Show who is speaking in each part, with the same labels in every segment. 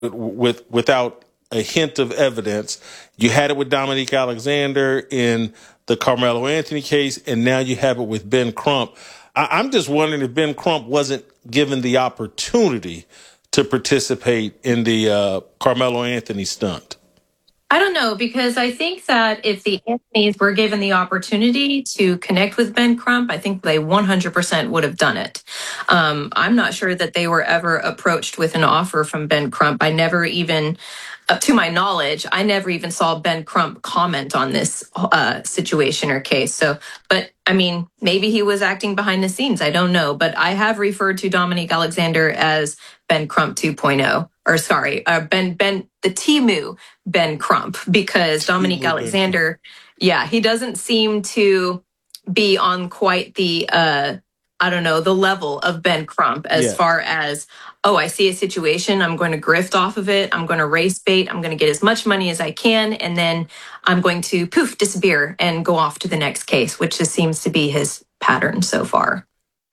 Speaker 1: without a hint of evidence. You had it with Dominique Alexander in the Carmelo Anthony case, and now you have it with Ben Crump. I'm just wondering if Ben Crump wasn't given the opportunity to participate in the Carmelo Anthony stunt.
Speaker 2: I don't know, because I think that if the Anthonys were given the opportunity to connect with Ben Crump, I think they 100% would have done it. I'm not sure that they were ever approached with an offer from Ben Crump. I never even, to my knowledge, I never even saw Ben Crump comment on this situation or case. So, but I mean, maybe he was acting behind the scenes. I don't know. But I have referred to Dominique Alexander as Ben Crump 2.0, or sorry, the Temu Ben Crump, because Dominique Alexander, he doesn't seem to be on quite the, the level of Ben Crump as far as, I see a situation, I'm going to grift off of it, I'm going to race bait, I'm going to get as much money as I can, and then I'm going to disappear and go off to the next case, which just seems to be his pattern so far.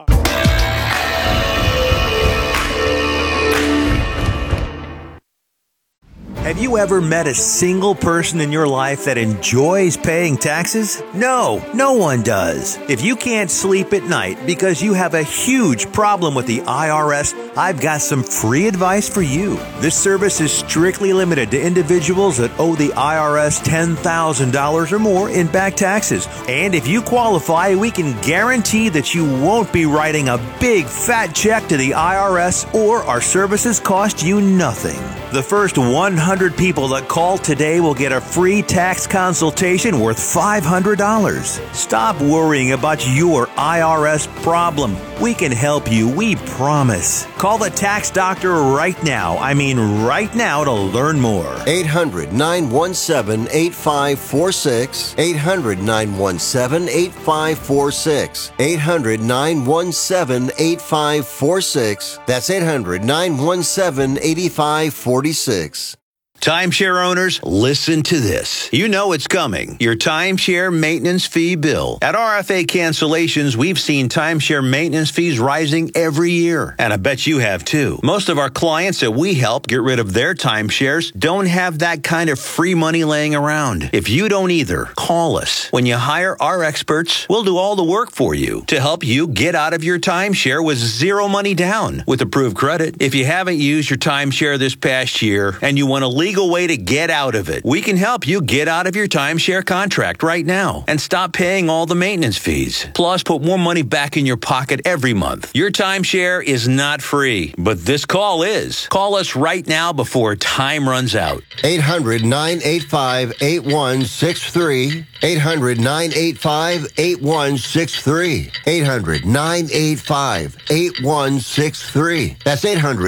Speaker 3: Have you ever met a single person in your life that enjoys paying taxes? No, no one does. If you can't sleep at night because you have a huge problem with the IRS, I've got some free advice for you. This service is strictly limited to individuals that owe the IRS $10,000 or more in back taxes. And if you qualify, we can guarantee that you won't be writing a big fat check to the IRS, or our services cost you nothing. The first 100 people that call today will get a free tax consultation worth $500. Stop worrying about your IRS problem. We can help you, we promise. Call the tax doctor right now. I mean right now, to learn more.
Speaker 4: 800-917-8546. 800-917-8546. 800-917-8546. That's 800-917-8546.
Speaker 3: Timeshare owners, listen to this. You know it's coming. Your timeshare maintenance fee bill. At RFA Cancellations, we've seen timeshare maintenance fees rising every year. And I bet you have too. Most of our clients that we help get rid of their timeshares don't have that kind of free money laying around. If you don't either, call us. When you hire our experts, we'll do all the work for you to help you get out of your timeshare with zero money down with approved credit. If you haven't used your timeshare this past year and you want to legal way to get out of it, we can help you get out of your timeshare contract right now and stop paying all the maintenance fees. Plus, put more money back in your pocket every month. Your timeshare is not free, but this call is. Call us right now before time runs out.
Speaker 4: 800-985-8163. 800-985-8163. 800-985-8163. That's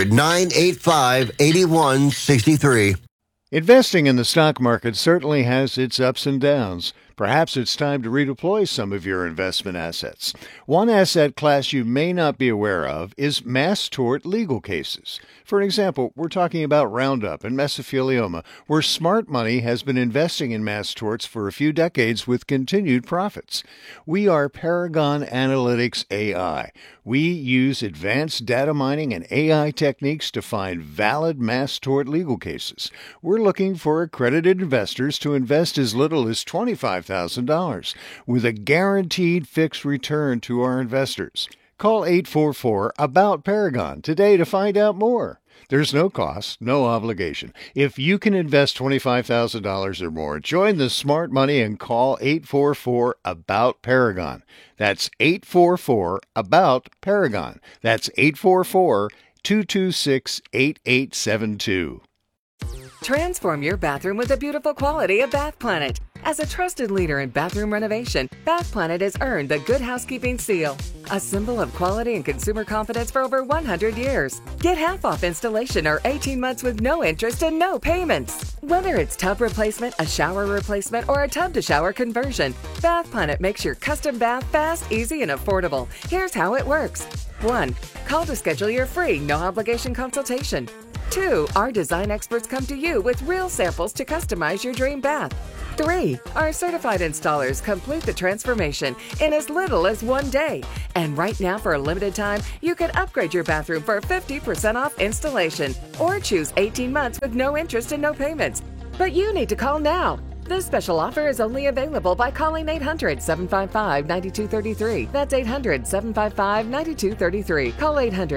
Speaker 4: 800-985-8163.
Speaker 5: Investing in the stock market certainly has its ups and downs. Perhaps it's time to redeploy some of your investment assets. One asset class you may not be aware of is mass tort legal cases. For example, we're talking about Roundup and mesothelioma, where smart money has been investing in mass torts for a few decades with continued profits. We are Paragon Analytics AI. We use advanced data mining and AI techniques to find valid mass tort legal cases. We're looking for accredited investors to invest as little as $25,000 with a guaranteed fixed return to our investors. Call 844-ABOUT-PARAGON today to find out more. There's no cost, no obligation. If you can invest $25,000 or more, join the smart money and call 844-ABOUT-PARAGON. That's 844-ABOUT-PARAGON. That's 844-226-8872.
Speaker 6: Transform your bathroom with the beautiful quality of Bath Planet. As a trusted leader in bathroom renovation, Bath Planet has earned the Good Housekeeping seal, a symbol of quality and consumer confidence for over 100 years. Get half off installation or 18 months with no interest and no payments. Whether it's tub replacement, a shower replacement, or a tub-to-shower conversion, Bath Planet makes your custom bath fast, easy, and affordable. Here's how it works. 1. Call to schedule your free, no-obligation consultation. 2, our design experts come to you with real samples to customize your dream bath. 3, our certified installers complete the transformation in as little as 1 day. And right now, for a limited time, you can upgrade your bathroom for 50% off installation or choose 18 months with no interest and no payments. But you need to call now. This special offer is only available by calling 800-755-9233. That's 800-755-9233. Call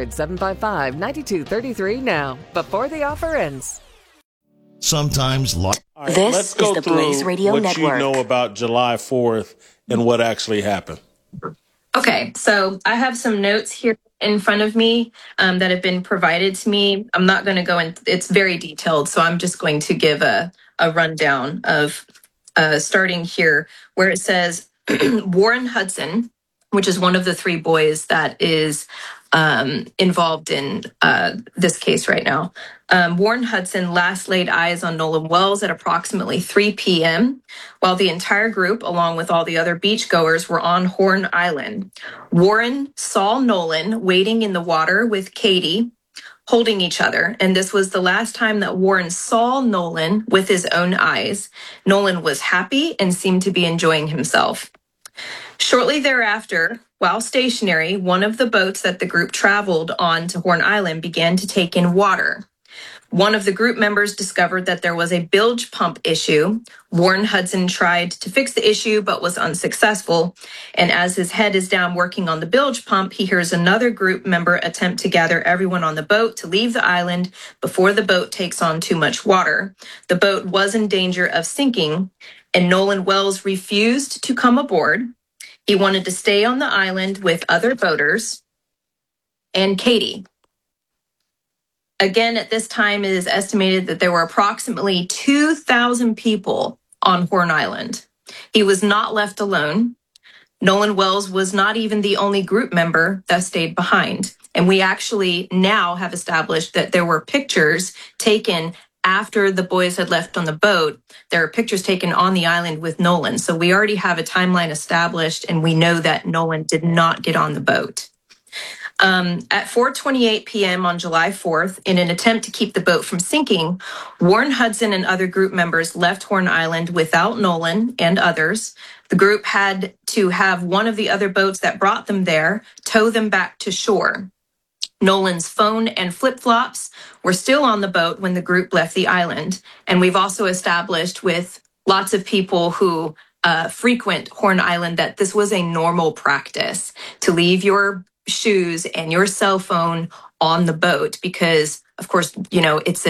Speaker 6: 800-755-9233 now, before the offer ends.
Speaker 7: Sometimes
Speaker 1: All right,
Speaker 8: This
Speaker 1: let's go
Speaker 8: is the
Speaker 1: through
Speaker 8: Blaze Radio
Speaker 1: what
Speaker 8: Network.
Speaker 1: you know about July 4th and what actually happened.
Speaker 2: Okay, so I have some notes here in front of me that have been provided to me. I'm not going to go in, it's very detailed, so I'm just going to give a rundown of starting here where it says Warren Hudson, which is one of the 3 boys that is involved in this case right now. Warren Hudson last laid eyes on Nolan Wells at approximately 3 p.m., while the entire group, along with all the other beachgoers, were on Horn Island. Warren saw Nolan wading in the water with Katie, holding each other, and this was the last time that Warren saw Nolan with his own eyes. Nolan was happy and seemed to be enjoying himself. Shortly thereafter, while stationary, one of the boats that the group traveled on to Horn Island began to take in water. One of the group members discovered that there was a bilge pump issue. Warren Hudson tried to fix the issue but was unsuccessful. And as his head is down working on the bilge pump, he hears another group member attempt to gather everyone on the boat to leave the island before the boat takes on too much water. The boat was in danger of sinking, and Nolan Wells refused to come aboard. He wanted to stay on the island with other boaters and Katie. Again, at this time, it is estimated that there were approximately 2,000 people on Horn Island. He was not left alone. Nolan Wells was not even the only group member that stayed behind. And we actually now have established that there were pictures taken after the boys had left on the boat. There are pictures taken on the island with Nolan. So we already have a timeline established, and we know that Nolan did not get on the boat. At 4:28 p.m. on July 4th, in an attempt to keep the boat from sinking, Warren Hudson and other group members left Horn Island without Nolan and others. The group had to have one of the other boats that brought them there tow them back to shore. Nolan's phone and flip-flops were still on the boat when the group left the island. And we've also established with lots of people who frequent Horn Island that this was a normal practice to leave your shoes and your cell phone on the boat because, of course, you know, it's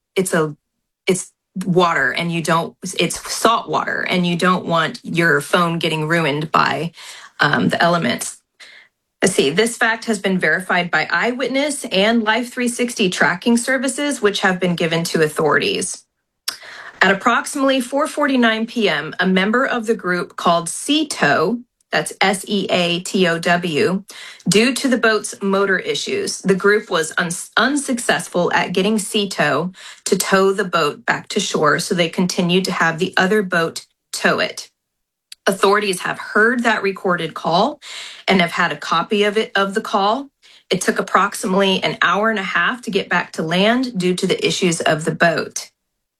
Speaker 2: water and it's salt water and you don't want your phone getting ruined by the elements. Let's see, this fact has been verified by Eyewitness and Life 360 tracking services, which have been given to authorities. At approximately 4:49 p.m., a member of the group called SEATOW, that's SEATOW, due to the boat's motor issues, the group was unsuccessful at getting SEATOW to tow the boat back to shore, so they continued to have the other boat tow it. Authorities have heard that recorded call and have had a copy of the call. It took approximately an hour and a half to get back to land due to the issues of the boat.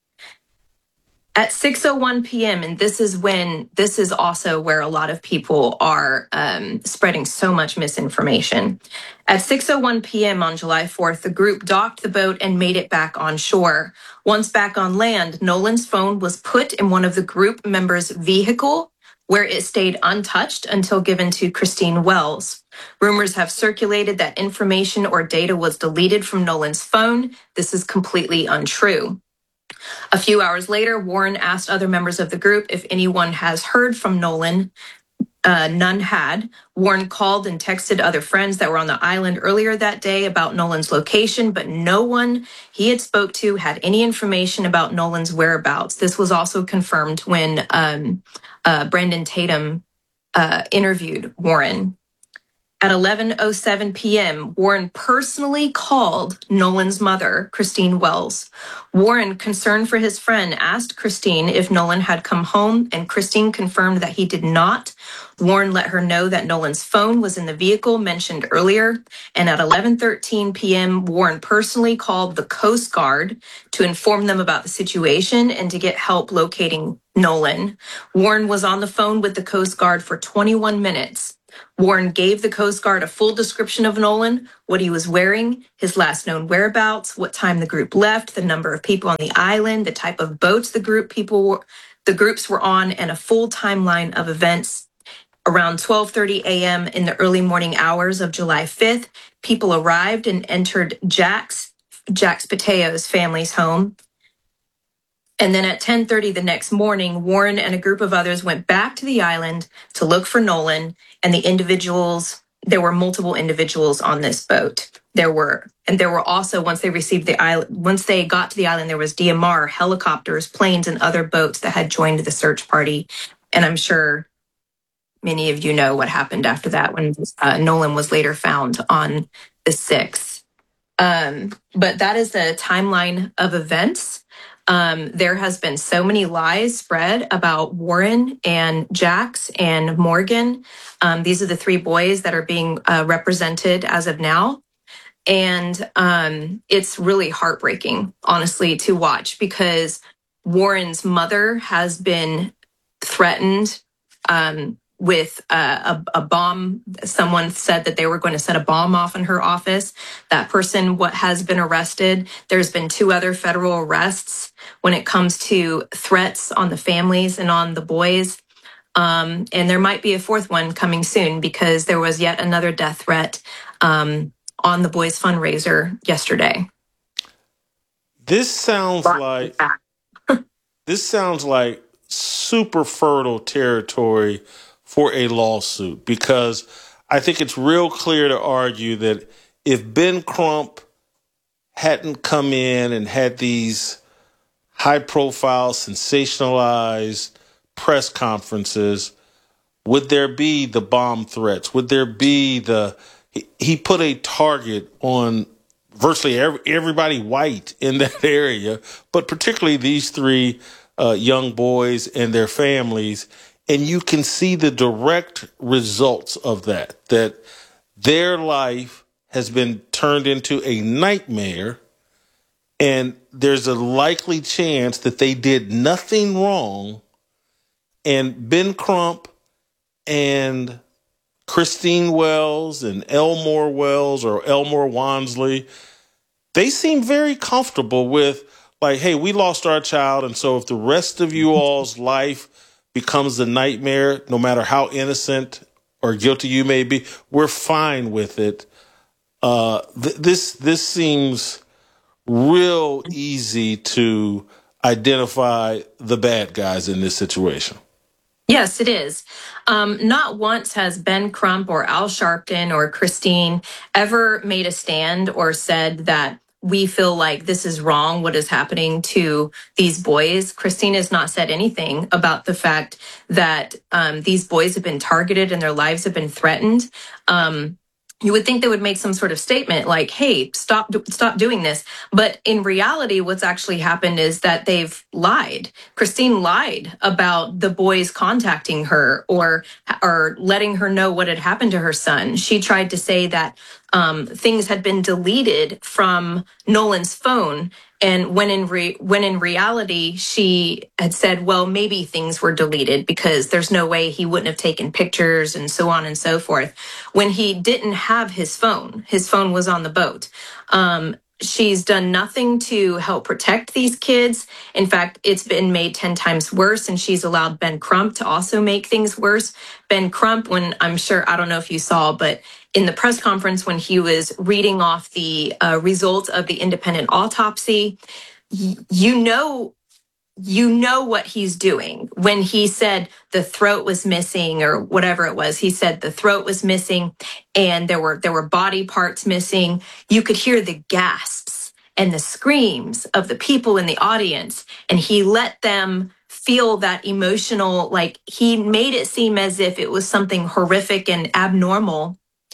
Speaker 2: At 6:01 p.m., and this is also where a lot of people are spreading so much misinformation. At 6:01 p.m. on July 4th, the group docked the boat and made it back on shore. Once back on land, Nolan's phone was put in one of the group members' vehicle, where it stayed untouched until given to Christine Wells. Rumors have circulated that information or data was deleted from Nolan's phone. This is completely untrue. A few hours later, Warren asked other members of the group if anyone has heard from Nolan. None had. Warren called and texted other friends that were on the island earlier that day about Nolan's location, but no one he had spoke to had any information about Nolan's whereabouts. This was also confirmed when Brandon Tatum interviewed Warren. At 11:07 p.m., Warren personally called Nolan's mother, Christine Wells. Warren, concerned for his friend, asked Christine if Nolan had come home, and Christine confirmed that he did not. Warren let her know that Nolan's phone was in the vehicle mentioned earlier, and at 11:13 p.m., Warren personally called the Coast Guard to inform them about the situation and to get help locating Nolan. Warren was on the phone with the Coast Guard for 21 minutes. Warren gave the Coast Guard a full description of Nolan, what he was wearing, his last known whereabouts, what time the group left, the number of people on the island, the type of boats the groups were on, and a full timeline of events. Around 12:30 a.m. in the early morning hours of July 5th, people arrived and entered Jax Pateo's family's home. And then at 10:30 the next morning, Warren and a group of others went back to the island to look for Nolan and there were multiple individuals on this boat. There were also, once they got to the island, there was DMR, helicopters, planes, and other boats that had joined the search party. And I'm sure many of you know what happened after that when Nolan was later found on the 6th. But that is the timeline of events. There has been so many lies spread about Warren and Jax and Morgan. These are the 3 boys that are being represented as of now. And it's really heartbreaking, honestly, to watch because Warren's mother has been threatened with a bomb. Someone said that they were going to set a bomb off in her office. That person has been arrested. There's been 2 other federal arrests when it comes to threats on the families and on the boys. And there might be a 4th one coming soon because there was yet another death threat on the boys' fundraiser yesterday.
Speaker 1: This sounds like super fertile territory for a lawsuit, because I think it's real clear to argue that if Ben Crump hadn't come in and had these high-profile, sensationalized press conferences, would there be the bomb threats? Would there be he put a target on virtually everybody white in that area, but particularly these 3 young boys and their families. And you can see the direct results of that their life has been turned into a nightmare. And there's a likely chance that they did nothing wrong. And Ben Crump and Christine Wells and Elmore Wells or Elmore Wansley, they seem very comfortable with, like, hey, we lost our child. And so if the rest of you all's life becomes a nightmare, no matter how innocent or guilty you may be, we're fine with it. This seems real easy to identify the bad guys in this situation.
Speaker 2: Yes, it is. Not once has Ben Crump or Al Sharpton or Christine ever made a stand or said that we feel like this is wrong, what is happening to these boys. Christine has not said anything about the fact that these boys have been targeted and their lives have been threatened. You would think they would make some sort of statement like, hey, stop doing this. But in reality, what's actually happened is that they've lied. Christine lied about the boys contacting her or letting her know what had happened to her son. She tried to say that things had been deleted from Nolan's phone. And when in reality, she had said, well, maybe things were deleted because there's no way he wouldn't have taken pictures and so on and so forth. When he didn't have his phone was on the boat. She's done nothing to help protect these kids. In fact, it's been made 10 times worse, and she's allowed Ben Crump to also make things worse. Ben Crump, when I don't know if you saw, but in the press conference when he was reading off the results of the independent autopsy, you know what he's doing. When he said the throat was missing or whatever it was, he said the throat was missing and there were body parts missing. You could hear the gasps and the screams of the people in the audience, and he let them feel that emotional, like he made it seem as if it was something horrific and abnormal.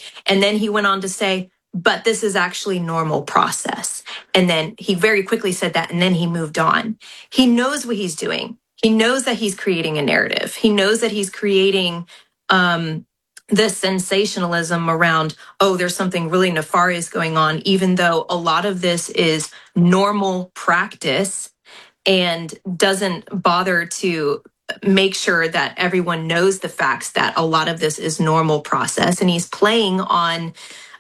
Speaker 2: And then he went on to say, but this is actually normal process. And then he very quickly said that, and then he moved on. He knows what he's doing. He knows that he's creating a narrative. He knows that he's creating this sensationalism around, oh, there's something really nefarious going on, even though a lot of this is normal practice, and doesn't bother to make sure that everyone knows the facts that a lot of this is normal process. And he's playing on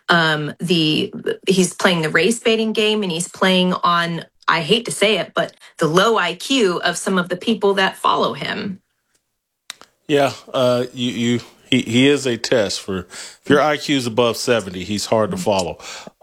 Speaker 2: he's playing the race baiting game, and he's playing on, I hate to say it, but the low IQ of some of the people that follow him.
Speaker 1: Yeah, he is a test for, if your IQ is above 70, he's hard to follow.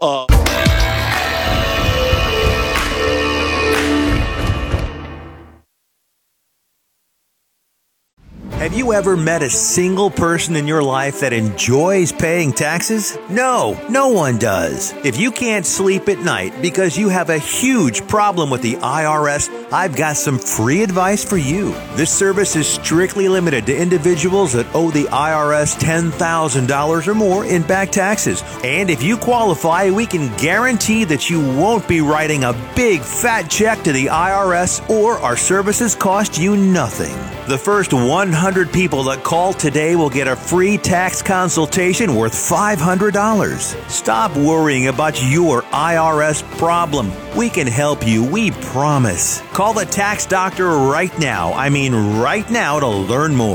Speaker 3: Have you ever met a single person in your life that enjoys paying taxes? No, no one does. If you can't sleep at night because you have a huge problem with the IRS, I've got some free advice for you. This service is strictly limited to individuals that owe the IRS $10,000 or more in back taxes. And if you qualify, we can guarantee that you won't be writing a big fat check to the IRS, or our services cost you nothing. The first 100 people that call today will get a free tax consultation worth $500. Stop worrying about your IRS problem. We can help you, we promise. Call the tax doctor right now. I mean right now, to learn more.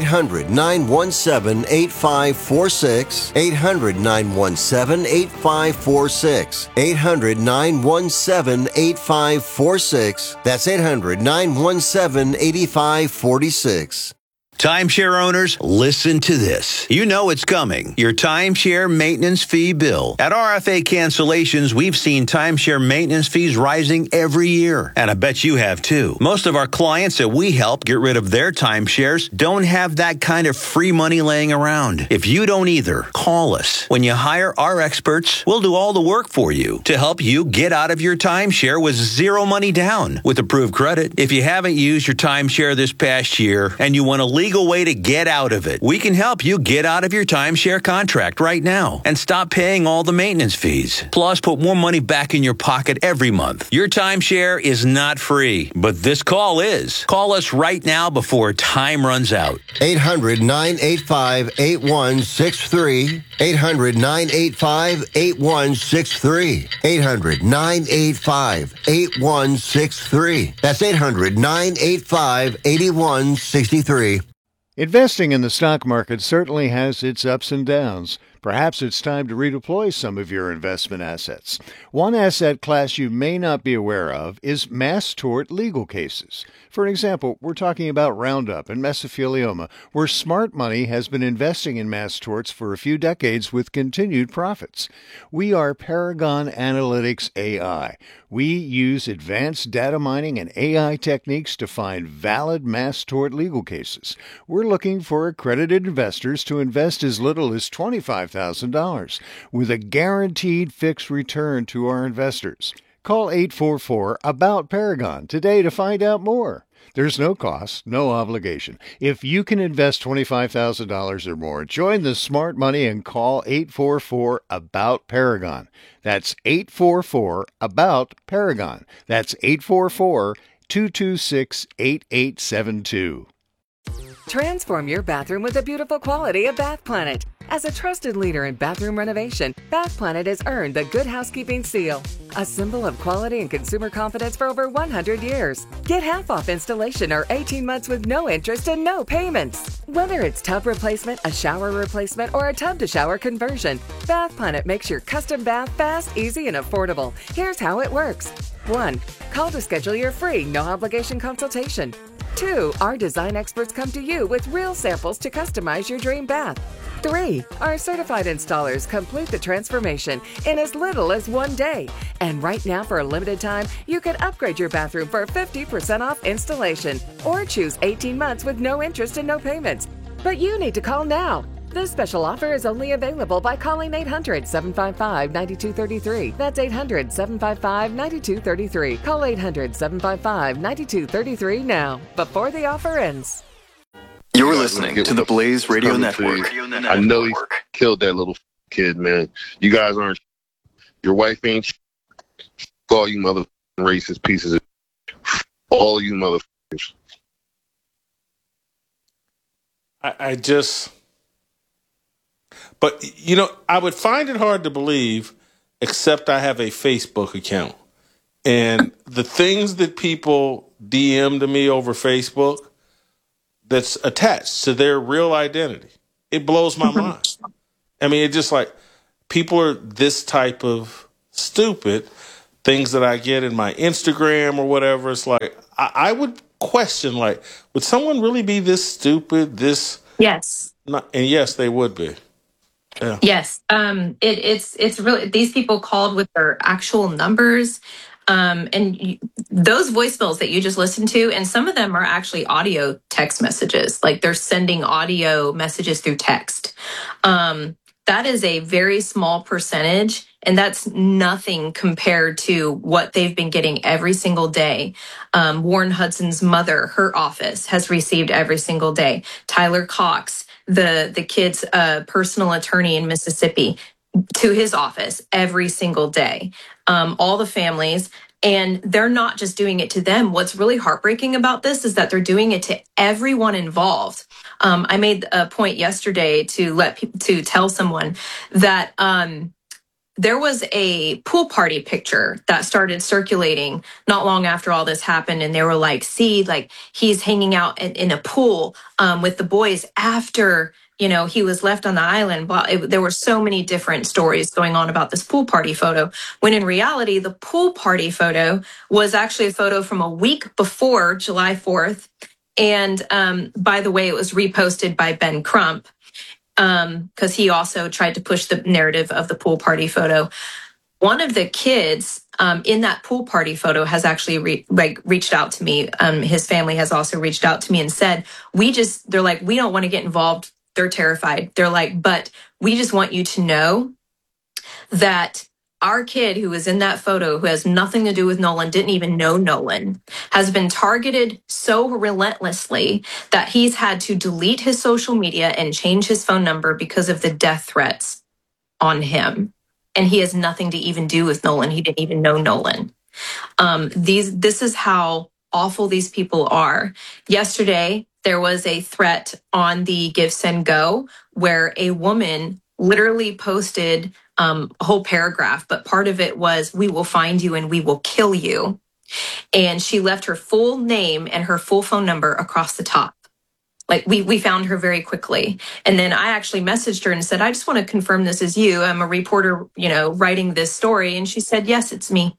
Speaker 4: 800-917-8546. 800-917-8546. 800-917-8546. That's 800-917-8546.
Speaker 3: Timeshare owners, listen to this. You know it's coming. Your timeshare maintenance fee bill. At RFA Cancellations, we've seen timeshare maintenance fees rising every year. And I bet you have too. Most of our clients that we help get rid of their timeshares don't have that kind of free money laying around. If you don't either, call us. When you hire our experts, we'll do all the work for you to help you get out of your timeshare with zero money down with approved credit. If you haven't used your timeshare this past year and you want to legal way to get out of it, we can help you get out of your timeshare contract right now and stop paying all the maintenance fees. Plus, put more money back in your pocket every month. Your timeshare is not free, but this call is. Call us right now before time runs out.
Speaker 4: 800-985-8163. 800-985-8163. 800-985-8163. That's 800-985-8163.
Speaker 5: Investing in the stock market certainly has its ups and downs. Perhaps it's time to redeploy some of your investment assets. One asset class you may not be aware of is mass tort legal cases. For example, we're talking about Roundup and mesothelioma, where smart money has been investing in mass torts for a few decades with continued profits. We are Paragon Analytics AI. We use advanced data mining and AI techniques to find valid mass tort legal cases. We're looking for accredited investors to invest as little as $25,000 with a guaranteed fixed return to our investors. Call 844-ABOUT-PARAGON today to find out more. There's no cost, no obligation. If you can invest $25,000 or more, join the smart money and call 844-ABOUT-PARAGON. That's 844-ABOUT-PARAGON. That's 844-226-8872.
Speaker 6: Transform your bathroom with the beautiful quality of Bath Planet. As a trusted leader in bathroom renovation, Bath Planet has earned the Good Housekeeping Seal, a symbol of quality and consumer confidence for over 100 years. Get half off installation or 18 months with no interest and no payments. Whether it's tub replacement, a shower replacement, or a tub-to-shower conversion, Bath Planet makes your custom bath fast, easy, and affordable. Here's how it works. 1. Call to schedule your free, no-obligation consultation. 2. Our design experts come to you with real samples to customize your dream bath. 3. Our certified installers complete the transformation in as little as 1 day. And right now, for a limited time, you can upgrade your bathroom for 50% off installation or choose 18 months with no interest and no payments. But you need to call now. This special offer is only available by calling 800-755-9233. That's 800-755-9233. Call 800-755-9233 now, before the offer ends.
Speaker 8: You're listening to the Blaze Radio Network.
Speaker 9: I know he killed that little
Speaker 8: kid, man. You guys aren't. Your wife ain't. All you mother racist pieces of. All you motherfuckers.
Speaker 1: I just. But, you know, I would find it hard to believe, except I have a Facebook account. And the things that people DM to me over Facebook that's attached to their real identity, it blows my mind. I mean, it's just like people are this type of stupid. Things that I get in my Instagram or whatever, it's like I would question, like, would someone really be this stupid?
Speaker 2: Yes.
Speaker 1: And yes, they would be. Yeah.
Speaker 2: Yes. It's really, these people called with their actual numbers. Those voicemails that you just listened to, and some of them are actually audio text messages, like they're sending audio messages through text. That is a very small percentage, and that's nothing compared to what they've been getting every single day. Warren Hudson's mother, her office has received every single day. Tyler Cox, the kid's personal attorney in Mississippi, to his office every single day. All the families. And they're not just doing it to them. What's really heartbreaking about this is that they're doing it to everyone involved. I made a point yesterday to tell someone that there was a pool party picture that started circulating not long after all this happened. And they were like, see, like he's hanging out in a pool with the boys after, you know, he was left on the island. There were so many different stories going on about this pool party photo, when in reality, the pool party photo was actually a photo from a week before July 4th. And by the way, it was reposted by Ben Crump because he also tried to push the narrative of the pool party photo. One of the kids in that pool party photo has actually reached out to me. His family has also reached out to me and said, they're like, we don't want to get involved. They're terrified. They're like, but we just want you to know that our kid who was in that photo, who has nothing to do with Nolan, didn't even know Nolan, has been targeted so relentlessly that he's had to delete his social media and change his phone number because of the death threats on him. And he has nothing to even do with Nolan. He didn't even know Nolan. This is how awful these people are. Yesterday, there was a threat on the Give, Send, Go where a woman literally posted a whole paragraph, but part of it was, we will find you and we will kill you. And she left her full name and her full phone number across the top. Like we found her very quickly. And then I actually messaged her and said, I just want to confirm this is you. I'm a reporter, you know, writing this story. And she said, yes, it's me.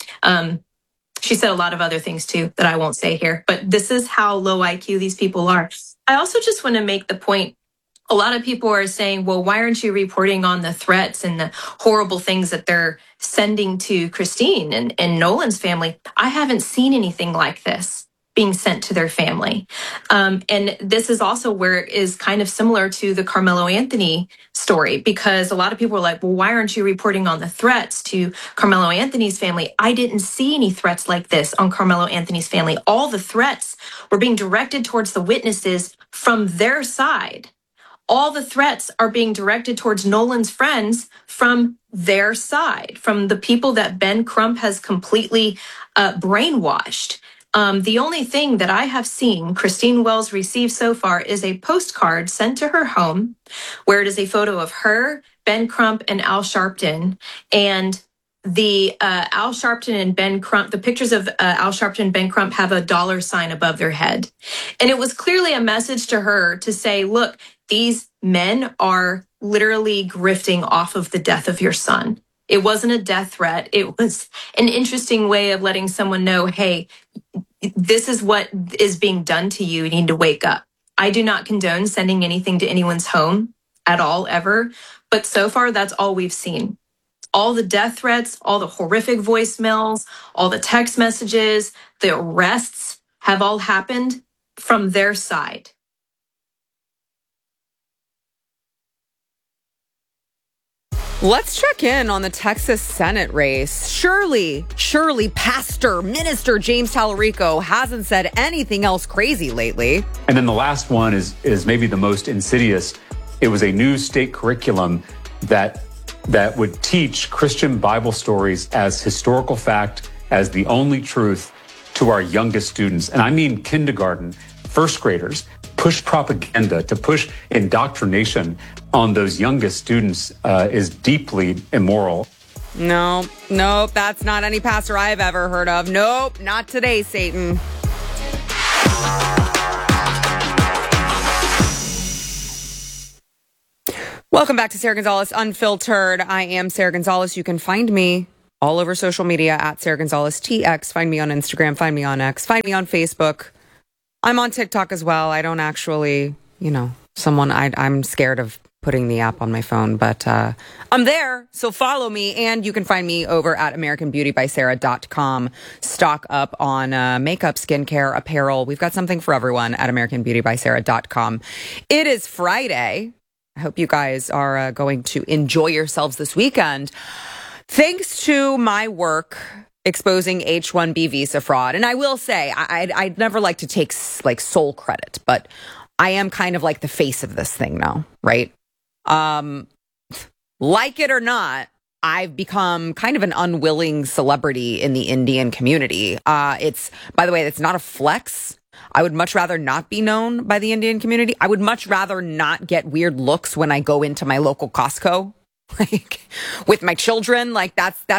Speaker 2: She said a lot of other things too that I won't say here, but this is how low IQ these people are. I also just want to make the point. A lot of people are saying, well, why aren't you reporting on the threats and the horrible things that they're sending to Christine and Nolan's family? I haven't seen anything like this being sent to their family. And this is also where it is kind of similar to the Carmelo Anthony story, because a lot of people are like, well, why aren't you reporting on the threats to Carmelo Anthony's family? I didn't see any threats like this on Carmelo Anthony's family. All the threats were being directed towards the witnesses from their side. All the threats are being directed towards Nolan's friends from their side, from the people that Ben Crump has completely brainwashed. The only thing that I have seen Christine Wells receive so far is a postcard sent to her home where it is a photo of her, Ben Crump, and Al Sharpton. And the Al Sharpton and Ben Crump, the pictures of Al Sharpton and Ben Crump have a $sign above their head. And it was clearly a message to her to say, look, these men are literally grifting off of the death of your son. It wasn't a death threat. It was an interesting way of letting someone know, hey, this is what is being done to you. You need to wake up. I do not condone sending anything to anyone's home at all, ever. But so far, that's all we've seen. All the death threats, all the horrific voicemails, all the text messages, the arrests have all happened from their side.
Speaker 9: Let's check in on the Texas Senate race. Surely Pastor, Minister James Tallarico hasn't said anything else crazy lately.
Speaker 10: And then the last one is maybe the most insidious. It was a new state curriculum that that would teach Christian Bible stories as historical fact, as the only truth to our youngest students. And I mean kindergarten, first graders. Push propaganda, to push indoctrination on those youngest students is deeply immoral.
Speaker 9: Nope, that's not any pastor I've ever heard of. Nope, not today, Satan. Welcome back to Sarah Gonzalez Unfiltered. I am Sarah Gonzalez. You can find me all over social media at Sarah Gonzalez TX. Find me on Instagram, find me on X, find me on Facebook. I'm on TikTok as well. I don't actually, I'm scared of putting the app on my phone, but I'm there. So follow me, and you can find me over at AmericanBeautyBySarah.com. Stock up on makeup, skincare, apparel. We've got something for everyone at AmericanBeautyBySarah.com. It is Friday. I hope you guys are going to enjoy yourselves this weekend. Thanks to my work exposing H-1B visa fraud. And I will say, I'd never like to take sole credit, but I am kind of like the face of this thing now, right? Like it or not, I've become kind of an unwilling celebrity in the Indian community. By the way, it's not a flex. I would much rather not be known by the Indian community. I would much rather not get weird looks when I go into my local Costco, like with my children. Like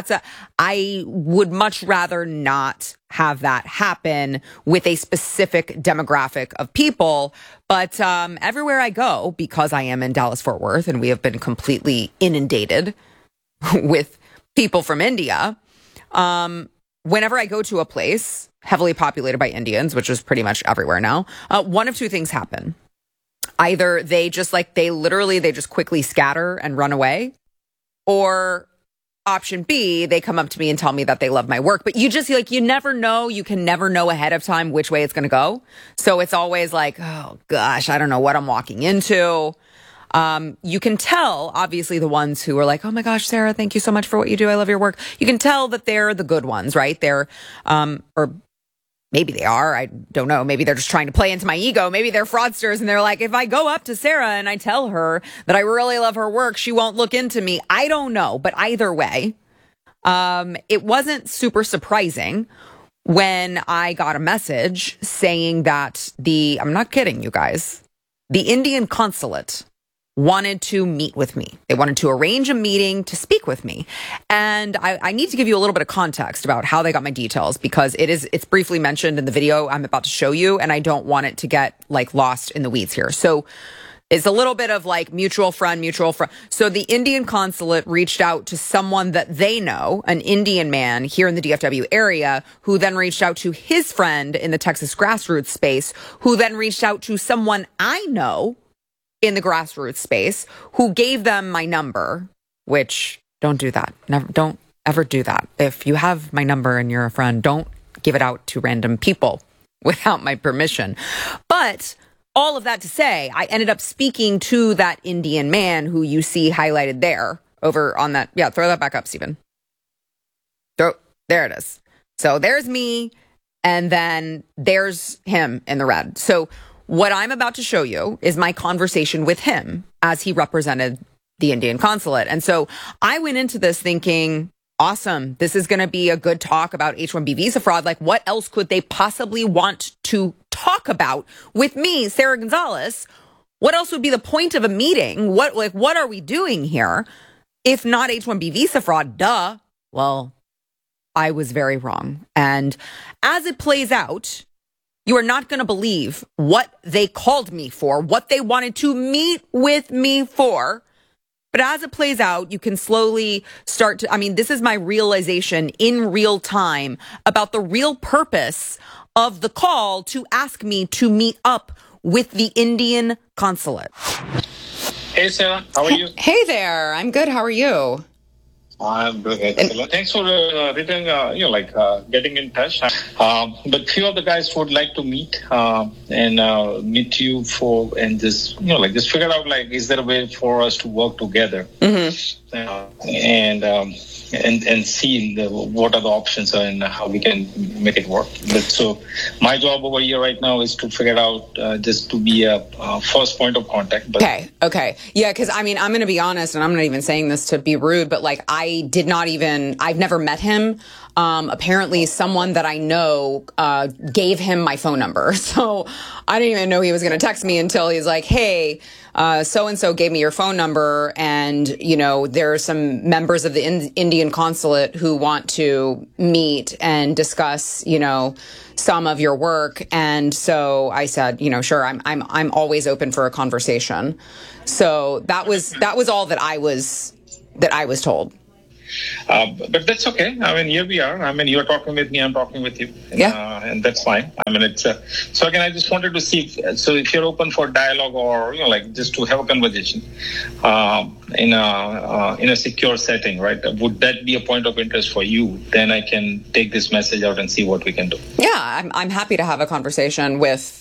Speaker 9: I would much rather not have that happen with a specific demographic of people. But everywhere I go, because I am in Dallas-Fort Worth and we have been completely inundated with people from India, whenever I go to a place heavily populated by Indians, which is pretty much everywhere now, one of two things happen. Either they just quickly scatter and run away, or option B, they come up to me and tell me that they love my work. But you just you never know. You can never know ahead of time which way it's going to go. So it's always like, oh gosh, I don't know what I'm walking into. You can tell, obviously, the ones who are like, oh my gosh, Sarah, thank you so much for what you do. I love your work. You can tell that they're the good ones, right? They're, or maybe they are. I don't know. Maybe they're just trying to play into my ego. Maybe they're fraudsters and they're like, if I go up to Sarah and I tell her that I really love her work, she won't look into me. I don't know. But either way, it wasn't super surprising when I got a message saying that I'm not kidding, you guys, the Indian consulate wanted to meet with me. They wanted to arrange a meeting to speak with me. And I need to give you a little bit of context about how they got my details, because it's briefly mentioned in the video I'm about to show you, and I don't want it to get lost in the weeds here. So it's a little bit of mutual friend. So the Indian consulate reached out to someone that they know, an Indian man here in the DFW area, who then reached out to his friend in the Texas grassroots space, who then reached out to someone I know in the grassroots space, who gave them my number, which don't do that. Don't ever do that. If you have my number and you're a friend, don't give it out to random people without my permission. But all of that to say, I ended up speaking to that Indian man who you see highlighted there over on that. Yeah, throw that back up, Stephen. There it is. So there's me, and then there's him in the red. So what I'm about to show you is my conversation with him as he represented the Indian consulate. And so I went into this thinking, awesome, this is going to be a good talk about H-1B visa fraud. What else could they possibly want to talk about with me, Sarah Gonzalez? What else would be the point of a meeting? What are we doing here if not H-1B visa fraud? Duh. Well, I was very wrong. And as it plays out, you are not going to believe what they called me for, what they wanted to meet with me for. But as it plays out, you can slowly start to, this is my realization in real time about the real purpose of the call to ask me to meet up with the Indian consulate.
Speaker 11: Hey, Sarah, how are you?
Speaker 9: Hey there. I'm good. How are you?
Speaker 11: I'm doing excellent. Thanks for getting in touch. But few of the guys would like to meet and meet you and just just figure out is there a way for us to work together and see what are the options and how we can make it work. So my job over here right now is to figure out just to be a first point of contact.
Speaker 9: Okay. Yeah, because I'm going to be honest, and I'm not even saying this to be rude, but I've never met him. Apparently someone that I know gave him my phone number. So I didn't even know he was going to text me until he's like, hey, so-and-so gave me your phone number. And, there are some members of the Indian consulate who want to meet and discuss, some of your work. And so I said, sure, I'm always open for a conversation. So that was all that I was told.
Speaker 11: But that's okay. Here we are. You're talking with me, I'm talking with you. And that's fine. It's so again, I just wanted to see if you're open for dialogue or, just to have a conversation in a secure setting, right? Would that be a point of interest for you? Then I can take this message out and see what we can do.
Speaker 9: Yeah, I'm happy to have a conversation with,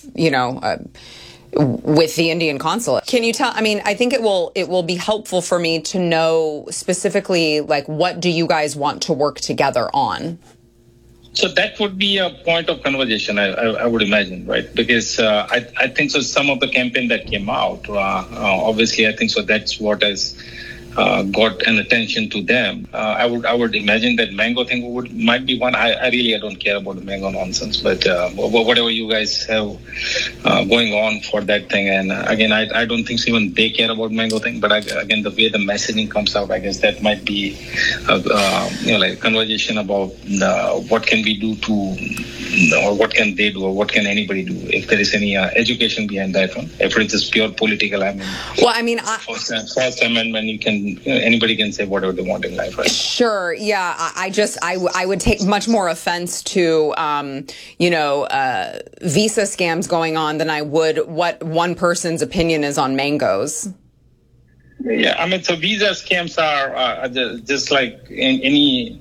Speaker 9: with the Indian consulate. Can you tell, I think it will be helpful for me to know specifically, what do you guys want to work together on?
Speaker 11: So that would be a point of conversation, I would imagine, right? Because I think so some of the campaign that came out, obviously I think so that's what has got an attention to them. I would imagine that mango thing might be one. I don't care about the mango nonsense, but whatever you guys have going on for that thing, and again, I don't think so even they care about mango thing. But again, the way the messaging comes out, I guess that might be a conversation about what can we do or what can they do, or what can anybody do if there is any education behind that one. If it's just pure political, First Amendment, anybody can say whatever they want in life, right?
Speaker 9: Sure. Yeah. I would take much more offense to, visa scams going on than I would what one person's opinion is on mangoes.
Speaker 11: Yeah. So visa scams are just like in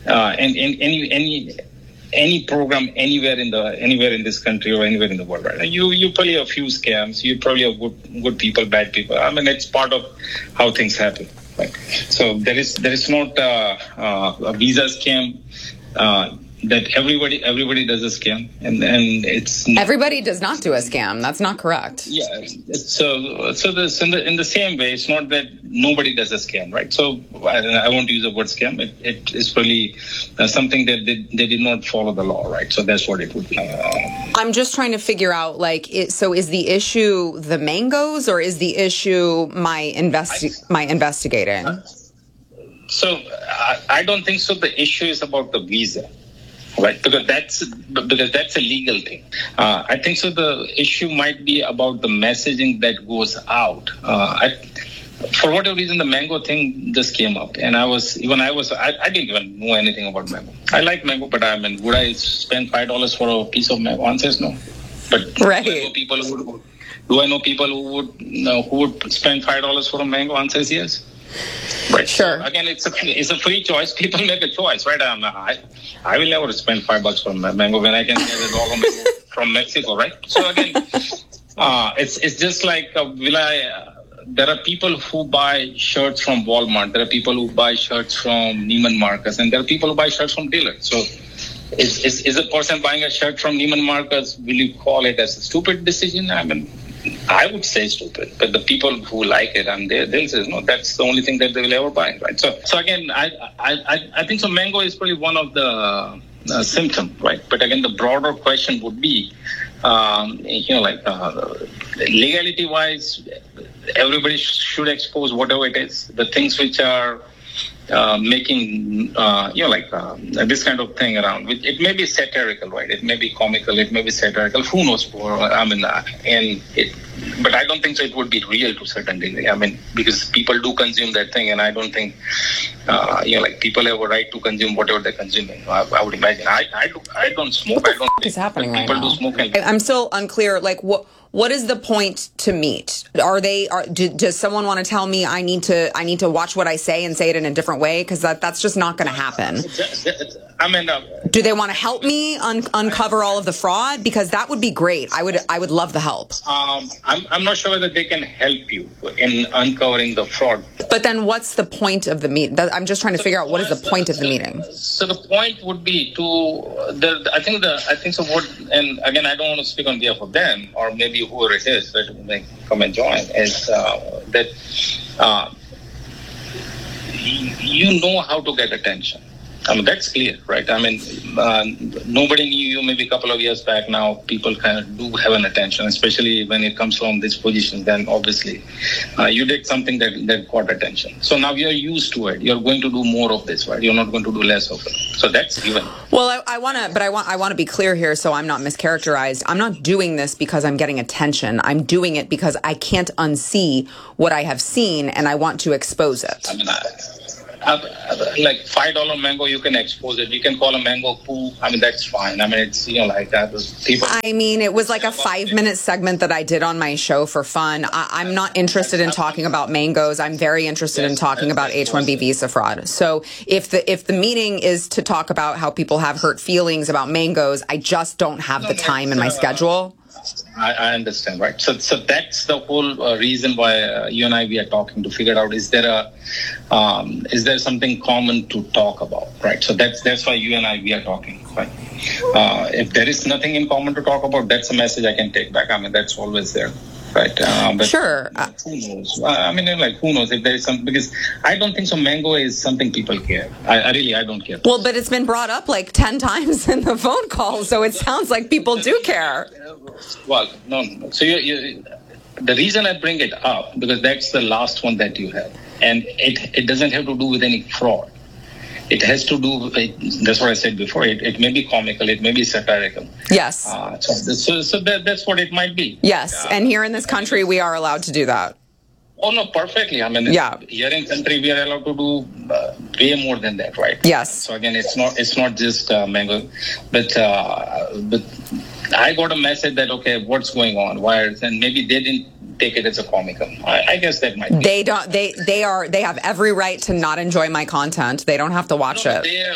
Speaker 11: any program anywhere in this country or anywhere in the world, right? You probably have a few scams. You probably have good people, bad people. It's part of how things happen, right? So there is not a visa scam that everybody does a scam, and it's
Speaker 9: everybody does not do a scam. That's not correct.
Speaker 11: Yeah. So this in the same way, it's not that nobody does a scam, right? So I won't use the word scam. It is probably something that they did not follow the law, right? So that's what it would be.
Speaker 9: I'm just trying to figure out, so is the issue the mangoes, or is the issue my investigating?
Speaker 11: So I don't think so. The issue is about the visa. Right, because that's a legal thing. I think so. The issue might be about the messaging that goes out. For whatever reason, the mango thing just came up, and I didn't even know anything about mango. I like mango, but would I spend $5 for a piece of mango? Answer is no. But
Speaker 9: right.
Speaker 11: Do I know people who would spend $5 for a mango? Answer is yes. Right.
Speaker 9: Sure.
Speaker 11: So again, it's a free choice. People make a choice, right? I will never spend $5 for mango when I can get it all mango from Mexico, right? So again, it's just like there are people who buy shirts from Walmart. There are people who buy shirts from Neiman Marcus, and there are people who buy shirts from dealers. So is a person buying a shirt from Neiman Marcus, will you call it as a stupid decision? I would say stupid, but the people who like it, they'll say, no, that's the only thing that they will ever buy, right? So again, I think so mango is probably one of the symptoms, right? But again, the broader question would be, legality-wise, everybody should expose whatever it is, the things which are making, this kind of thing around. It may be satirical, right? It may be comical. It may be satirical. Who knows? But I don't think so. It would be real to a certain degree. Because people do consume that thing, and I don't think, people have a right to consume whatever they're consuming. I would imagine. I don't smoke. I don't.
Speaker 9: What is happening right now?
Speaker 11: People do smoke.
Speaker 9: I'm still unclear. What is the point to meet? Does someone want to tell me I need to watch what I say and say it in a different different way? Because that's just not going to happen.
Speaker 11: I mean,
Speaker 9: do they want to help me uncover all of the fraud? Because that would be great. I would love the help.
Speaker 11: I'm not sure whether they can help you in uncovering the fraud.
Speaker 9: But then what's the point of the meeting? I'm just trying to figure out what is the point of the meeting.
Speaker 11: So the point would be I think so. What, and again, I don't want to speak on behalf of them or maybe whoever it is that may come and join. Is that you know how to get attention. I mean, that's clear, right? I mean, nobody knew you maybe a couple of years back. Now people kind of do have an attention, especially when it comes from this position. Then obviously you did something that got attention. So now you're used to it. You're going to do more of this, right? You're not going to do less of it. So that's given.
Speaker 9: Well, I want to be clear here so I'm not mischaracterized. I'm not doing this because I'm getting attention. I'm doing it because I can't unsee what I have seen and I want to expose it.
Speaker 11: I mean, like $5 mango, you can expose it. You can call a mango poo. I mean, that's fine. I mean, it's, like that. People.
Speaker 9: I mean, it was like a 5-minute segment that I did on my show for fun. I'm not interested in talking about mangoes. I'm very interested in talking about H-1B visa fraud. So if the meeting is to talk about how people have hurt feelings about mangoes, I just don't have the time in my schedule.
Speaker 11: I understand, right? So that's the whole reason why you and we are talking to figure out is there something common to talk about, right? So that's why you and we are talking, right? If there is nothing in common to talk about, that's a message I can take back. I mean, that's always there. Right. But
Speaker 9: sure.
Speaker 11: Who knows? I mean, who knows if there is some, because I don't think so. Mango is something people care. I don't care.
Speaker 9: Well, but it's been brought up like 10 times in the phone call, so it sounds like people do care.
Speaker 11: Well, no. So the reason I bring it up, because that's the last one that you have. And it doesn't have to do with any fraud. It has to do, that's what I said before, it may be comical, it may be satirical.
Speaker 9: Yes.
Speaker 11: So that's what it might be.
Speaker 9: Yes, and here in this country, we are allowed to do that.
Speaker 11: Oh, no, perfectly. I mean, here in country, we are allowed to do way more than that, right?
Speaker 9: Yes.
Speaker 11: So again, it's not just mango, but I got a message that, okay, what's going on? And maybe they didn't take it as a comical. I guess that might be.
Speaker 9: They don't. They have every right to not enjoy my content. They don't have to watch it.
Speaker 11: They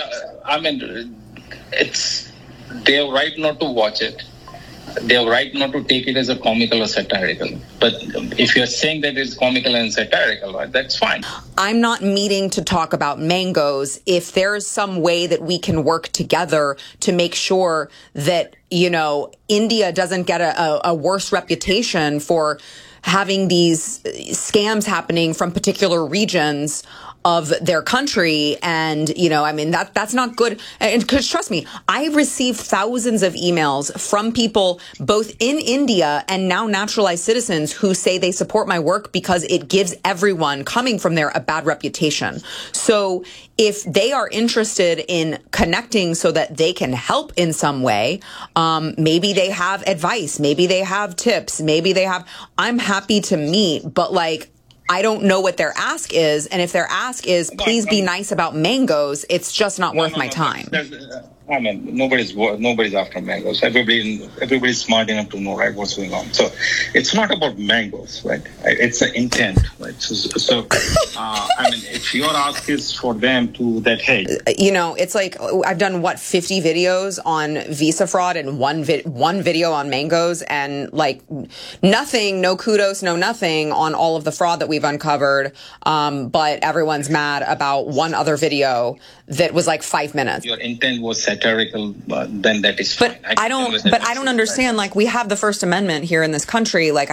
Speaker 11: have right not to watch it. They have right not to take it as a comical or satirical. But if you're saying that it's comical and satirical, right, that's fine.
Speaker 9: I'm not meeting to talk about mangoes. If there's some way that we can work together to make sure that, India doesn't get a worse reputation for having these scams happening from particular regions of their country. And, that's not good. And because trust me, I receive thousands of emails from people both in India and now naturalized citizens who say they support my work because it gives everyone coming from there a bad reputation. So if they are interested in connecting so that they can help in some way, maybe they have advice, maybe they have tips, I'm happy to meet, but I don't know what their ask is. And if their ask is, please be nice about mangoes, it's just not worth my time.
Speaker 11: I mean, nobody's after mangoes. Everybody's smart enough to know, right, what's going on. So it's not about mangoes, right? It's the intent, right? So if your ask is for them to that, hey.
Speaker 9: It's like I've done, 50 videos on visa fraud and one video on mangoes and nothing, no kudos, no nothing on all of the fraud that we've uncovered. But everyone's mad about one other video that was 5 minutes.
Speaker 11: Your intent was satirical, then that is fine.
Speaker 9: But I don't understand. We have the First Amendment here in this country. What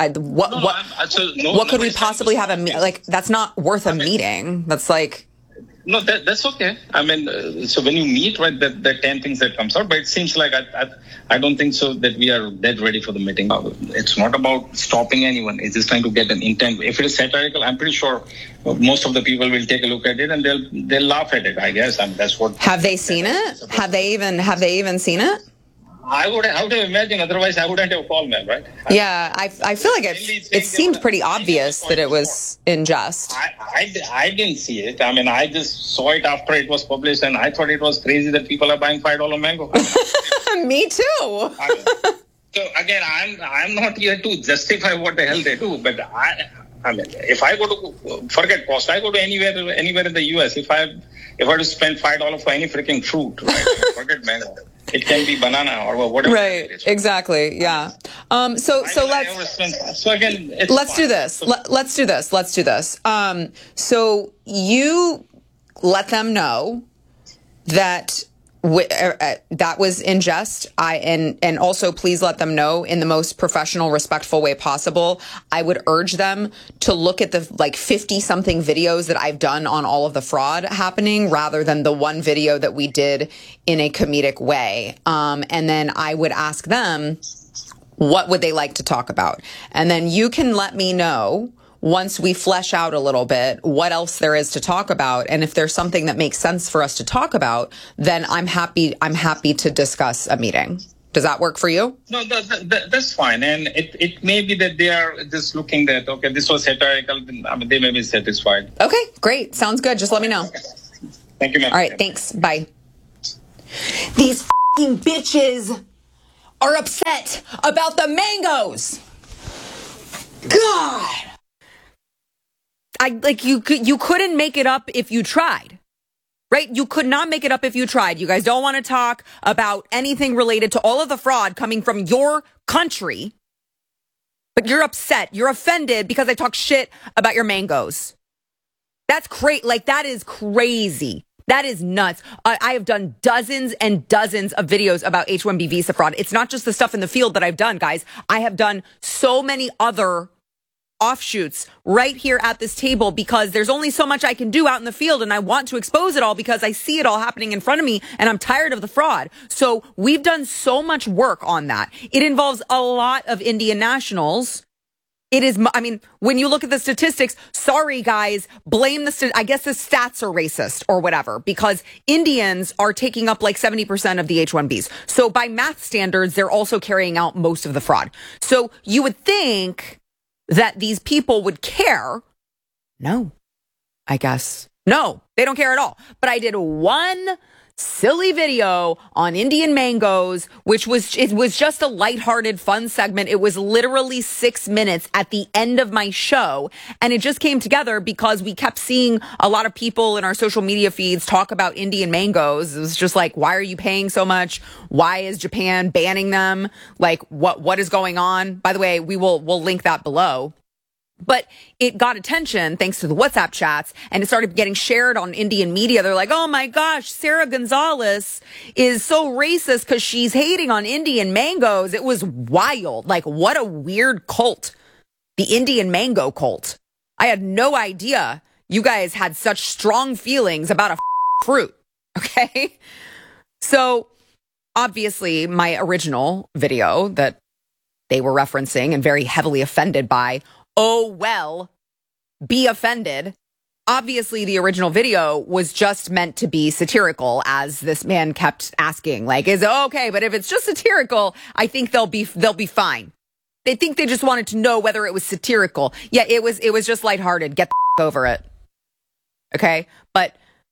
Speaker 9: could we possibly have that's not worth a meeting. That's
Speaker 11: No, that's okay. I mean, so when you meet, right, the 10 things that comes out, but it seems like I don't think so that we are that ready for the meeting. It's not about stopping anyone. It's just trying to get an intent. If it is satirical, I'm pretty sure most of the people will take a look at it and they'll laugh at it, I guess. I mean, that's what.
Speaker 9: Have they seen it? Have they even seen it?
Speaker 11: I would have to imagine, otherwise I wouldn't have called them, right?
Speaker 9: Yeah, I feel like it seemed pretty obvious that it was in jest.
Speaker 11: I didn't see it. I mean, I just saw it after it was published, and I thought it was crazy that people are buying $5 mango.
Speaker 9: Me too.
Speaker 11: So again, I'm not here to justify what the hell they do, but I mean, if I go to, forget cost, I go to anywhere in the US, if I were to spend $5 for any freaking fruit, right? Forget mango. It can be banana or whatever.
Speaker 9: Right. Exactly. Yeah. So
Speaker 11: again,
Speaker 9: let's do this. Let's do this. So you let them know that that was in jest. And also please let them know in the most professional, respectful way possible. I would urge them to look at the 50 something videos that I've done on all of the fraud happening rather than the one video that we did in a comedic way. And then I would ask them, what would they like to talk about? And then you can let me know once we flesh out a little bit what else there is to talk about, and if there's something that makes sense for us to talk about, then I'm happy to discuss a meeting. Does that work for you?
Speaker 11: No, that's fine. And it may be that they are just looking that, okay, this was satirical. I mean, they may be satisfied.
Speaker 9: Okay, great. Sounds good. Just let me know.
Speaker 11: Thank you, ma'am.
Speaker 9: All right, thanks. Bye. These f***ing bitches are upset about the mangoes. God. You couldn't make it up if you tried, right? You could not make it up if you tried. You guys don't want to talk about anything related to all of the fraud coming from your country, but you're upset. You're offended because I talk shit about your mangoes. That's great. That is crazy. That is nuts. I have done dozens and dozens of videos about H-1B visa fraud. It's not just the stuff in the field that I've done, guys. I have done so many other offshoots right here at this table because there's only so much I can do out in the field, and I want to expose it all because I see it all happening in front of me and I'm tired of the fraud. So we've done so much work on that. It involves a lot of Indian nationals. It is, I mean, when you look at the statistics, sorry guys, blame I guess the stats are racist or whatever, because Indians are taking up 70% of the H-1Bs. So by math standards, they're also carrying out most of the fraud. So you would think that these people would care. No, I guess. No, they don't care at all. But I did one silly video on Indian mangoes, it was just a lighthearted, fun segment. It was literally 6 minutes at the end of my show. And it just came together because we kept seeing a lot of people in our social media feeds talk about Indian mangoes. It was just why are you paying so much? Why is Japan banning them? What is going on? By the way, we'll link that below. But it got attention thanks to the WhatsApp chats, and it started getting shared on Indian media. They're like, oh my gosh, Sarah Gonzalez is so racist because she's hating on Indian mangoes. It was wild. What a weird cult. The Indian mango cult. I had no idea you guys had such strong feelings about a fruit. Okay? So obviously my original video that they were referencing and very heavily offended by, oh, well, be offended. Obviously, the original video was just meant to be satirical, as this man kept asking, is it okay? But if it's just satirical, I think they'll be fine. They think they just wanted to know whether it was satirical. Yeah, it was just lighthearted. Get the over it. Okay? But,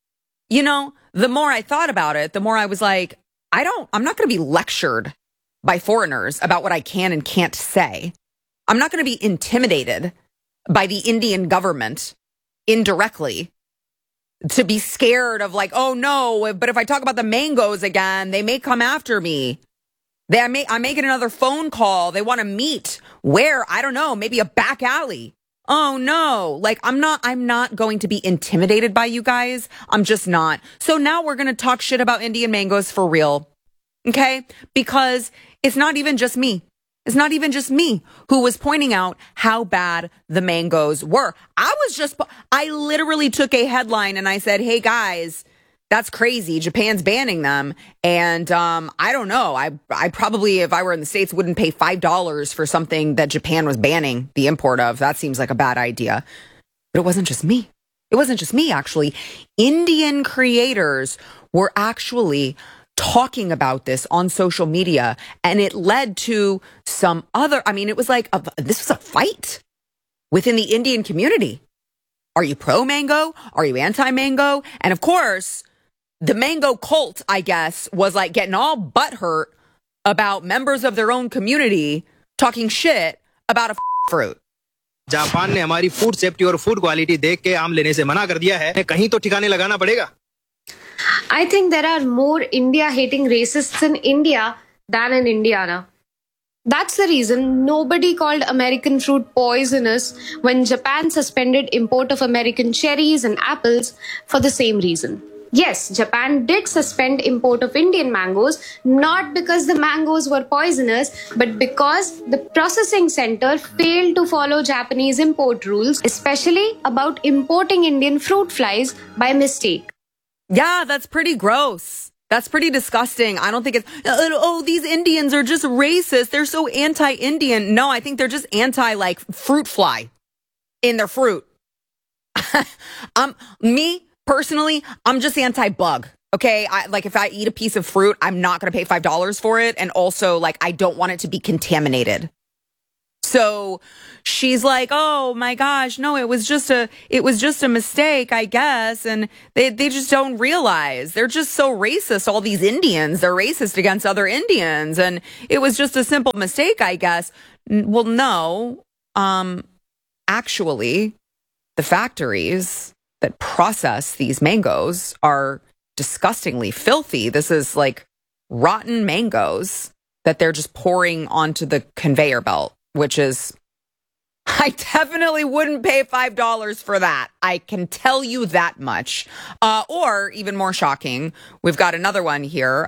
Speaker 9: the more I thought about it, the more I was like, I'm not going to be lectured by foreigners about what I can and can't say. I'm not going to be intimidated by the Indian government indirectly to be scared of oh no, but if I talk about the mangoes again, they may come after me. I may get another phone call. They want to meet where? I don't know, maybe a back alley. Oh no, I'm not going to be intimidated by you guys. I'm just not. So now we're going to talk shit about Indian mangoes for real. Okay? Because it's not even just me. It's not even just me who was pointing out how bad the mangoes were. I literally took a headline and I said, hey guys, that's crazy. Japan's banning them. And I don't know. I probably, if I were in the States, wouldn't pay $5 for something that Japan was banning the import of. That seems like a bad idea. But it wasn't just me. It wasn't just me, actually. Indian creators were actually talking about this on social media, and it led to some other, it was this was a fight within the Indian community. Are you pro-mango? Are you anti-mango? And of course, the mango cult, I guess, was getting all butthurt about members of their own community talking shit about a fruit.
Speaker 12: Japan ने हमारी food safety और food quality देख के आम लेने से मना कर दिया है, कहीं तो ठिकाने लगाना पड़ेगा।
Speaker 13: I think there are more India-hating racists in India than in Indiana. That's the reason nobody called American fruit poisonous when Japan suspended import of American cherries and apples for the same reason. Yes, Japan did suspend import of Indian mangoes, not because the mangoes were poisonous, but because the processing center failed to follow Japanese import rules, especially about importing Indian fruit flies by mistake.
Speaker 9: Yeah, that's pretty gross. That's pretty disgusting. I don't think it's, oh, these Indians are just racist. They're so anti-Indian. No, I think they're just like fruit fly in their fruit. Me personally, I'm just anti-bug. Okay. If I eat a piece of fruit, I'm not going to pay $5 for it. And also I don't want it to be contaminated. So she's like, oh my gosh, no, it was just a mistake, I guess. And they just don't realize they're just so racist. All these Indians, they're racist against other Indians. And it was just a simple mistake, I guess. Well, no, actually the factories that process these mangoes are disgustingly filthy. This is like rotten mangoes that they're just pouring onto the conveyor belt. Which is, I definitely wouldn't pay $5 for that. I can tell you that much. Or even more shocking, we've got another one here.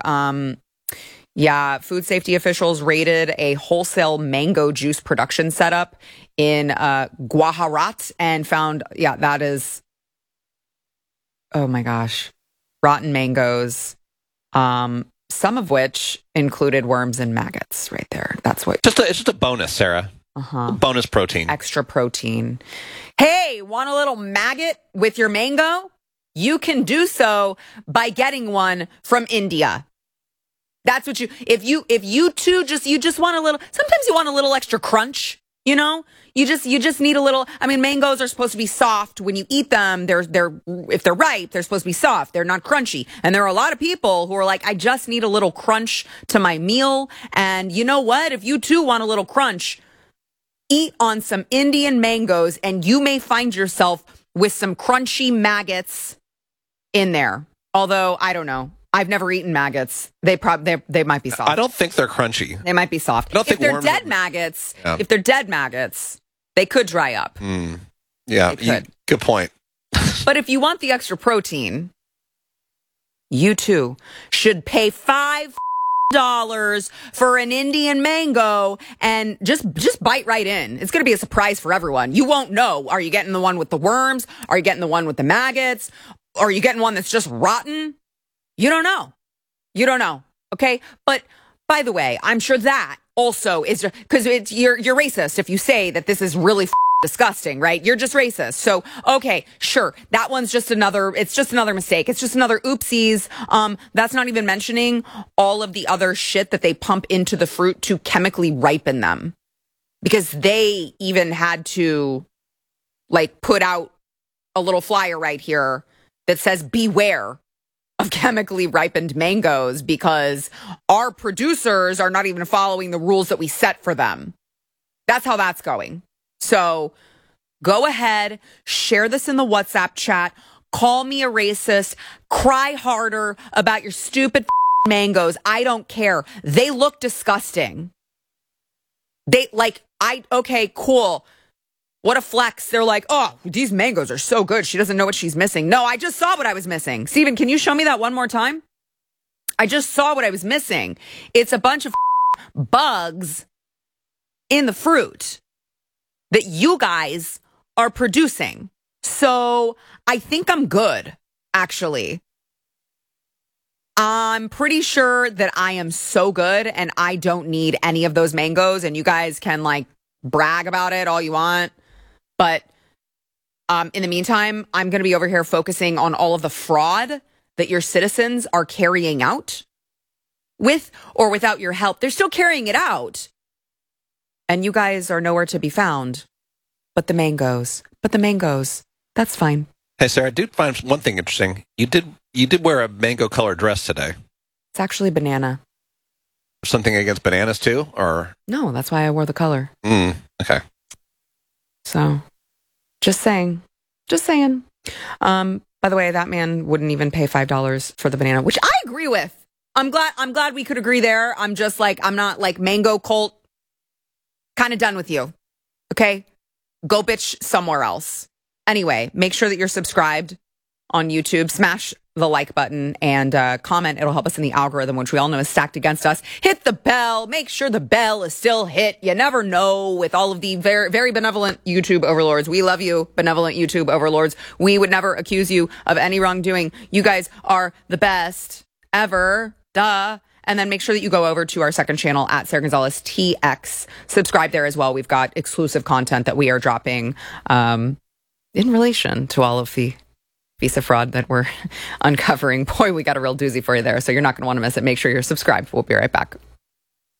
Speaker 9: Food safety officials raided a wholesale mango juice production setup in Gujarat and found, that is, oh my gosh, rotten mangoes. Some of which included worms and maggots right there. That's what...
Speaker 14: It's just a bonus, Sarah. Uh-huh. Bonus protein.
Speaker 9: Extra protein. Hey, want a little maggot with your mango? You can do so by getting one from India. That's what if you just want a little, sometimes you want a little extra crunch, you know? You just need a little. I mean, mangoes are supposed to be soft when you eat them. If they're ripe, they're supposed to be soft. They're not crunchy. And there are a lot of people who are like, I just need a little crunch to my meal. And you know what? If you too want a little crunch, eat on some Indian mangoes and you may find yourself with some crunchy maggots in there. Although I don't know. I've never eaten maggots. They might be soft.
Speaker 14: I don't think they're crunchy.
Speaker 9: They might be soft. If they're dead maggots, they could dry up.
Speaker 14: Yeah, good point.
Speaker 9: But if you want the extra protein, you too should pay $5 for an Indian mango and just bite right in. It's going to be a surprise for everyone. You won't know. Are you getting the one with the worms? Are you getting the one with the maggots? Are you getting one that's just rotten? You don't know. You don't know. Okay. But by the way, I'm sure that also is because you're racist if you say that this is really disgusting, right? You're just racist. So, okay, sure. That one's just it's just another mistake. It's just another oopsies. That's not even mentioning all of the other shit that they pump into the fruit to chemically ripen them, because they even had to put out a little flyer right here that says beware of chemically ripened mangoes because our producers are not even following the rules that we set for them. That's how that's going. So go ahead, share this in the WhatsApp chat, call me a racist, cry harder about your stupid mangoes. I don't care. They look disgusting. Okay, cool. What a flex. They're like, oh, these mangoes are so good. She doesn't know what she's missing. No, I just saw what I was missing. Steven, can you show me that one more time? I just saw what I was missing. It's a bunch of bugs in the fruit that you guys are producing. So I think I'm good, actually. I'm pretty sure that I am so good and I don't need any of those mangoes, and you guys can brag about it all you want. But in the meantime, I'm going to be over here focusing on all of the fraud that your citizens are carrying out with or without your help. They're still carrying it out. And you guys are nowhere to be found. But the mangoes, that's fine.
Speaker 14: Hey, Sarah, I do find one thing interesting. You did wear a mango colored dress today.
Speaker 9: It's actually banana.
Speaker 14: Something against bananas too, or?
Speaker 9: No, that's why I wore the color.
Speaker 14: Okay.
Speaker 9: So just saying. By the way, that man wouldn't even pay $5 for the banana, which I agree with. I'm glad we could agree there. I'm just like, I'm not like mango cult. Kind of done with you. Okay? Go bitch somewhere else. Anyway, make sure that you're subscribed on YouTube. Smash the like button and comment. It'll help us in the algorithm, which we all know is stacked against us. Hit the bell. Make sure the bell is still hit. You never know with all of the very, very benevolent YouTube overlords. We love you, benevolent YouTube overlords. We would never accuse you of any wrongdoing. You guys are the best ever. Duh. And then make sure that you go over to our second channel at Sarah Gonzalez TX. Subscribe there as well. We've got exclusive content that we are dropping in relation to all of the visa fraud that we're uncovering. Boy, we got a real doozy for you there. So you're not going to want to miss it. Make sure you're subscribed. We'll be right back.